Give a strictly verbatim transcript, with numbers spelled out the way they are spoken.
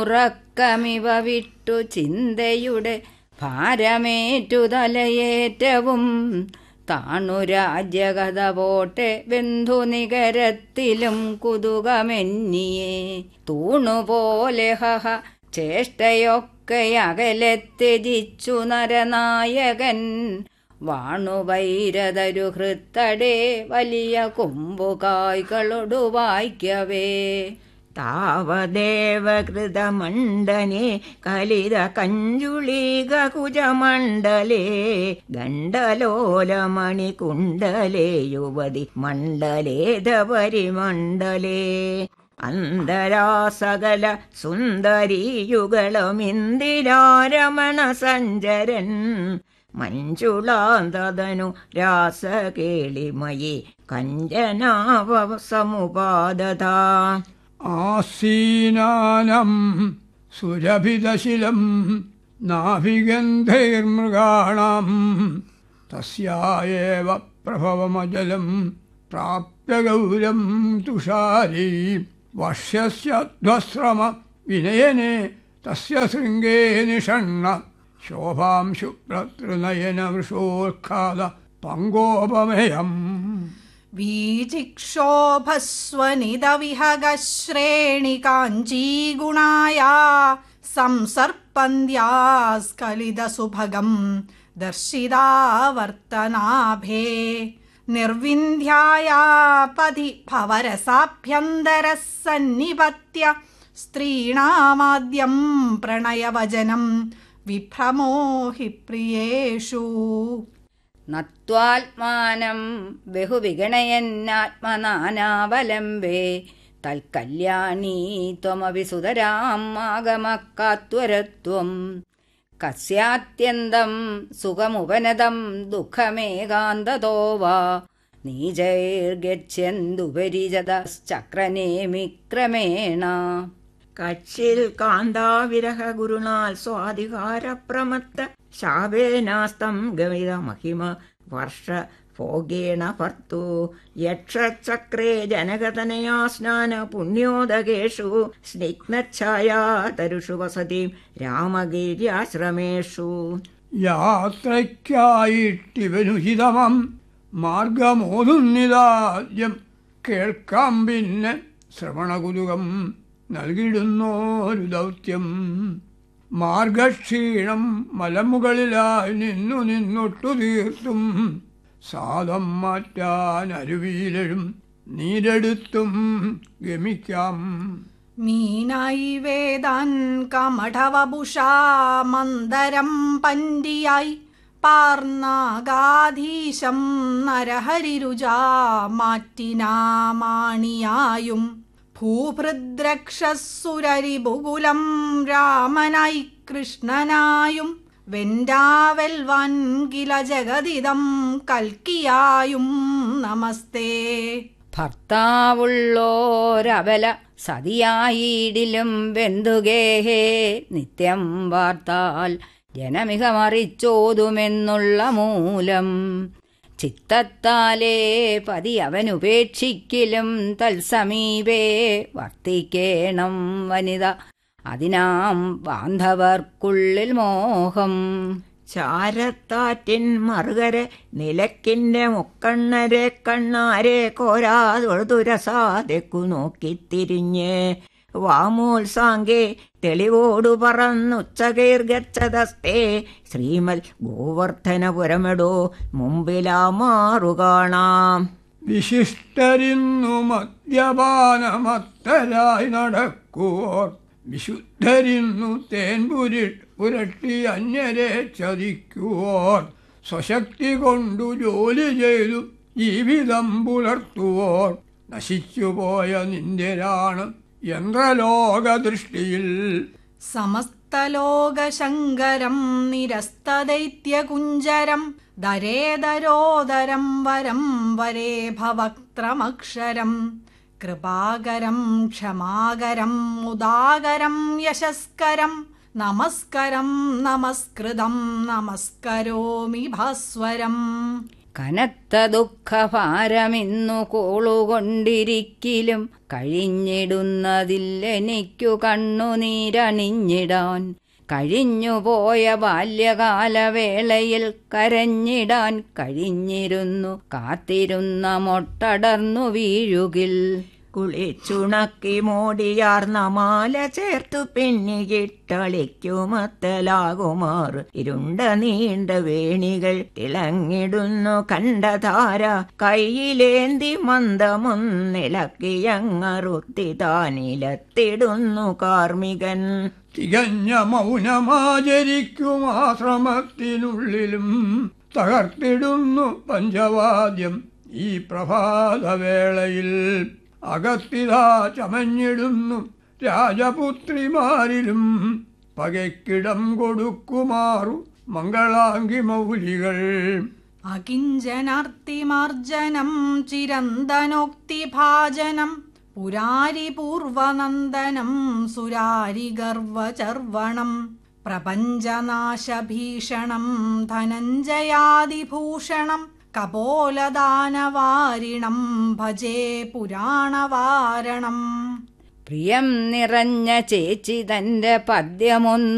ഉറക്കമിവ വിട്ടു ചിന്തയുടെ ഭാരമേറ്റു തലയേറ്റവും താണു രാജ്യകഥ പോട്ടെ ബന്ധുനികരത്തിലും കുതുകമെന്നിയെ തൂണുപോലെ ഹഹ ചേഷ്ടയൊക്കെ അകലെ ത്യജിച്ചു നരനായകൻ വാണുവൈരതരു ഹൃത്തടേ വലിയ കൊമ്പുകായ്കളൊടു വായിക്കവേ താവദേവകൃതമണ്ഡനെ കലിത കഞ്ജുളീക കുജമണ്ഡലേ ഗണ്ഡലോലമണികുണ്ഡലേ യുവതി മണ്ഡലേധപരിമണ്ഡലേ അന്തരാസകല സുന്ദരീയുഗളമിന്ദിരാരമണ സഞ്ജരൻ മഞ്ജുളാന്തതനു രാസകേളിമയി കഞ്ചനാവ സമുപാദത ആസീനാനം സുരഭിതശിലം നാഭിഗന്ധൈർമൃഗാണാം തസ്യായേവ പ്രഭവമജലം പ്രാപ്യ ഗൗരം തുഷാരീ വശ്യസ്യധ്വശ്രമ വിനയനെ തസ്യ ശൃംഗേ നിഷണ്ണ ശോഭാം ശുഭ്രതൃനയന വൃഷോത്ഖാദ പങ്കോപമയം വീജിക്ഷോഭസ്വനിതവിഹഗശ്രേണി കാഞ്ചീഗുണായാ സംസർപ്പന്ത്യാ സ്ഖലിതസുഭഗം ദർശിതാവർത്തനാഭേ നിർവിന്ധ്യായാ പതി ഭവരസാഭ്യന്തരഃ സന്നിപത്യ സ്ത്രീണാമാദ്യം പ്രണയവചനം വിഭ്രമോ ഹി പ്രിയേഷു നത്വാത്മാനം ബഹുവിഗണയന്നാത്മനാനാവലംബേ തൽക്കല്യാണീ ത്വമപി സുതരാം ആഗമക്കാത്വരത്വം കസ്യാത്യന്തം സുഖമുപനതം ദുഃഖമേകാന്തതോ വാ നീചൈർഗച്ഛന്തുപരിജതശ്ചക്രനേമി ക്രമേണ കച്ചിൽ കാന്താവിരഹ ഗുരുണാൽ സ്വാധികാരപ്രമത്ത ശാപേനാസ്തം ഗമിത മഹിമ വർഷ ഭോഗേണ ഭർത്തു യക്ഷചക്രേ ജനകതനയാ സ്നാന പുണ്യോദകേഷു സ്നിഗ്ധഛായാ തരുഷു വസതി രാമഗിര്യാശ്രമേഷു യാത്രയ്ക്കായിട്ടിവനുഹിതമം മാർഗമോതുന്നിതാദ്യം കേൾക്കാം പിന്നെ ശ്രവണകുതുകം നൽകിടുന്നോരു ദൗത്യം മാർഗക്ഷീണം മലമുകളിലായി നിന്നു നിന്നൊട്ടു തീർത്തും സാദം മാറ്റാൻ അരുവിയിലും നീരെടുത്തും ഗമിക്കാം മീനായി വേദാൻ കമഠവപുഷാ മന്ദരം പന്തിയായി പാർനാഗാധീശം നരഹരിരുജാ മാറ്റിനാമാണിയായും ഭൂഭൃദ്രക്ഷസുരരിബുകുലം രാമനായി കൃഷ്ണനായും വെൻഡാവെൽവാൻ കില ജഗതിദം കൽക്കിയായും നമസ്തേ ഭർത്താവുള്ളോരവല സതിയായിടിലും ബന്ധുഗേഹേ നിത്യം വാർത്താൽ ജനമിക മറിച്ചോതുമെന്നുള്ള മൂലം ചിത്തത്താലേ പതി അവനുപേക്ഷിക്കലും തൽസമീപേ വർത്തിക്കേണം വനിത അതിനാം ബാന്ധവർക്കുള്ളിൽ മോഹം ചാരത്താറ്റിൻ മറുകരെ നിലക്കിന്റെ മുക്കണ്ണരെ കണ്ണാരെ കോരാതൊഴുതുരസാതെക്കു നോക്കിത്തിരിഞ്ഞ് വാമോത്സാങ്കേ തെളിവോടു പറന്നുച്ചകീർഗച്ഛതസ്തേ ശ്രീമൽ ഗോവർദ്ധനപുരമെടോ മുമ്പിലാ മാറുകാണാം വിശിഷ്ടരിന്നു മദ്യപാനമത്തരായി നടക്കുവോർ വിശുദ്ധരിന്നു തേൻപുരി പുരട്ടി അന്യരെ ചതിക്കുവോർ സ്വശക്തി കൊണ്ടു ജോലി ചെയ്തു ജീവിതം പുലർത്തുവോർ നശിച്ചുപോയ നിന്ദരാണ് യന്ത്രലോകദൃഷ്ടിയിൽ സമസ്തലോകശങ്കരം നിരസ്തദൈത്യകുഞ്ചരം ദരേദരോദരം വരം വരേ ഭവക്ത്രമക്ഷരം കൃപാകരം ക്ഷമാകരം മുദാകരം യശസ്കരം നമസ്കരം നമസ്കൃതം നമസ്കരോമി ഭാസ്വരം കനത്ത ദുഃഖഭാരമിന്നു കോളുകൊണ്ടിരിക്കിലും കഴിഞ്ഞിടുന്നതില്ലെനിക്കു കണ്ണുനീരണിഞ്ഞിടാൻ. കഴിഞ്ഞുപോയ ബാല്യകാലവേളയിൽ കരഞ്ഞിടാൻ കഴിഞ്ഞിരുന്നു കാത്തിരുന്ന മൊട്ടടർന്നു വീഴുകിൽ. കുളിച്ചുണക്കി മോടിയാർന്ന മാല ചേർത്തു പിന്നിയിട്ടളിക്കുമത്തലാകുമാറ് ഇരുണ്ട നീണ്ട വേണികൾ തിളങ്ങിടുന്നു കണ്ടധാര. കയ്യിലേന്തി മന്ദമൊന്നിളക്കിയങ്ങറുത്തി താനിലത്തിടുന്നു കാർമികൻ. തികഞ്ഞ മൗനമാചരിക്കും ആശ്രമത്തിനുള്ളിലും തകർത്തിടുന്നു പഞ്ചവാദ്യം ഈ പ്രഭാതവേളയിൽ. അകത്തിതാ ചമഞ്ഞിടുന്നു രാജപുത്രിമാരിലും പകയ്ക്കിടം കൊടുക്കുമാറു മംഗളാംഗി മൗലികൾ. അകിഞ്ചനാർത്തിമാർജനം ചിരന്തനോക്തിഭാജനം പുരാരി പൂർവനന്ദനം സുരാരി ഗർവചർവണം. പ്രപഞ്ചനാശഭീഷണം ധനഞ്ജയാദിഭൂഷണം കപോലദാനവാരിണം ഭജേ പുരാണവാരണം. പ്രിയം നിറഞ്ഞ ചേച്ചി തന്റെ പദ്യമൊന്നു